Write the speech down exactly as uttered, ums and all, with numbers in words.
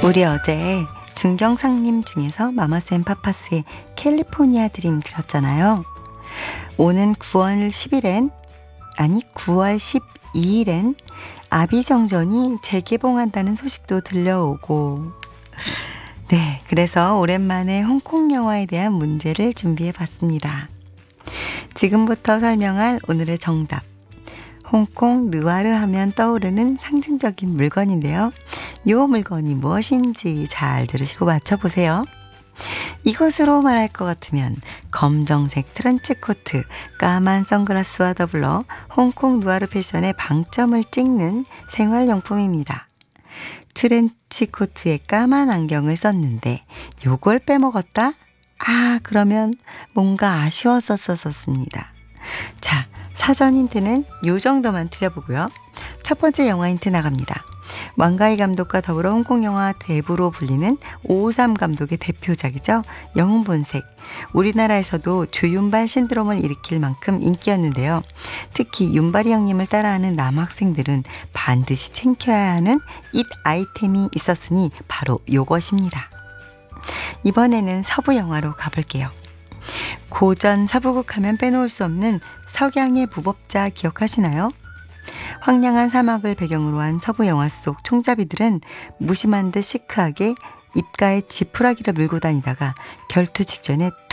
우리 어제 중경상님 중에서 마마쌤 파파스의 캘리포니아 드림 들었잖아요. 오는 구월 십일엔 아니 구월 십이일엔 아비정전이 재개봉한다는 소식도 들려오고, 네, 그래서 오랜만에 홍콩 영화에 대한 문제를 준비해 봤습니다. 지금부터 설명할 오늘의 정답, 홍콩 느와르 하면 떠오르는 상징적인 물건인데요. 이 물건이 무엇인지 잘 들으시고 맞춰보세요. 이것으로 말할 것 같으면 검정색 트렌치 코트, 까만 선글라스와 더불어 홍콩 누아르 패션의 방점을 찍는 생활용품입니다. 트렌치 코트에 까만 안경을 썼는데 요걸 빼먹었다? 아, 그러면 뭔가 아쉬웠었었습니다. 자, 사전 힌트는 요 정도만 드려보고요. 첫 번째 영화 힌트 나갑니다. 왕가희 감독과 더불어 홍콩 영화 대부로 불리는 오오삼 감독의 대표작이죠. 영웅본색. 우리나라에서도 주윤발 신드롬을 일으킬 만큼 인기였는데요. 특히 윤발이 형님을 따라하는 남학생들은 반드시 챙겨야 하는 잇 아이템이 있었으니 바로 요것입니다. 이번에는 서부 영화로 가볼게요. 고전 서부극 하면 빼놓을 수 없는 석양의 무법자 기억하시나요? 황량한 사막을 배경으로 한 서부 영화 속 총잡이들은 무심한 듯 시크하게 입가에 지푸라기를 물고 다니다가 결투 직전에